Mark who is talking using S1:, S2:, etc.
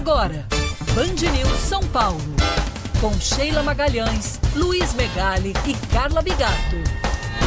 S1: agora, Band News São Paulo, com Sheila Magalhães, Luiz Megali e Carla Bigato.